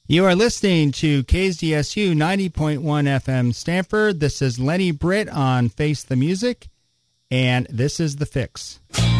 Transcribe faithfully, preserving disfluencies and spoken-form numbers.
You are listening to K Z S U ninety point one F M Stanford. This is Lenny Britt on Face the Music, and this is The Fix.